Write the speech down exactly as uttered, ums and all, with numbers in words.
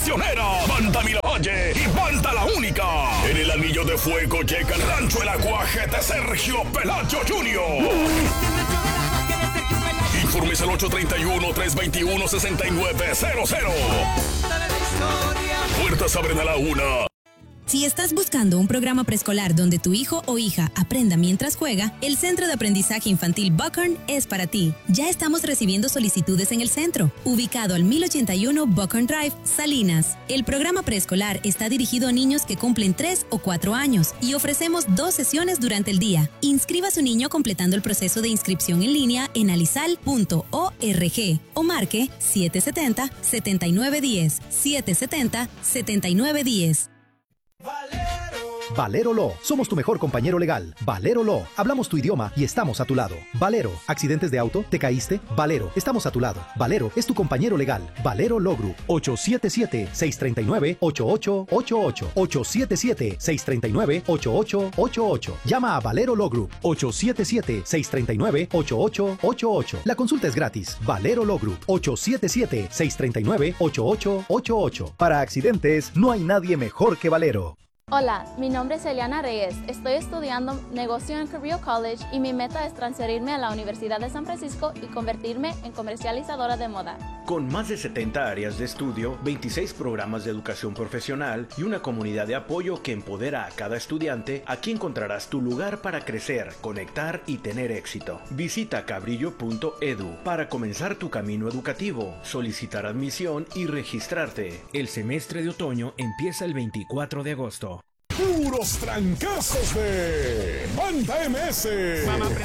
pionera, Banda Miravalle y Banda La Única. En el Anillo de Fuego llega el rancho El Aguaje de Sergio Pelayo junior Informes al ocho tres uno, tres dos uno, seis nueve cero cero. Puertas abren a la una. Si estás buscando un programa preescolar donde tu hijo o hija aprenda mientras juega, el Centro de Aprendizaje Infantil Buckhorn es para ti. Ya estamos recibiendo solicitudes en el centro, ubicado al mil ochenta y uno Buckhorn Drive, Salinas. El programa preescolar está dirigido a niños que cumplen tres o cuatro años y ofrecemos dos sesiones durante el día. Inscriba a su niño completando el proceso de inscripción en línea en alisal punto org o marque siete siete cero, siete nueve uno cero, siete siete cero, siete nueve uno cero. Valero Law. Somos tu mejor compañero legal. Valero Law. Hablamos tu idioma y estamos a tu lado. Valero. ¿Accidentes de auto? ¿Te caíste? Valero. Estamos a tu lado. Valero es tu compañero legal. Valero Law Group. ocho siete siete, seis tres nueve, ocho ocho ocho ocho. ocho siete siete, seis tres nueve, ocho ocho ocho ocho. Llama a Valero Law Group. ocho siete siete, seis tres nueve, ocho ocho ocho ocho. La consulta es gratis. Valero Law Group. ocho siete siete, seis tres nueve, ocho ocho ocho ocho. Para accidentes, no hay nadie mejor que Valero. Hola, mi nombre es Eliana Reyes. Estoy estudiando negocio en Cabrillo College y mi meta es transferirme a la Universidad de San Francisco y convertirme en comercializadora de moda. Con más de setenta áreas de estudio, veintiséis programas de educación profesional y una comunidad de apoyo que empodera a cada estudiante, aquí encontrarás tu lugar para crecer, conectar y tener éxito. Visita cabrillo punto edu para comenzar tu camino educativo, solicitar admisión y registrarte. El semestre de otoño empieza el veinticuatro de agosto. Puros trancazos de Banda M S.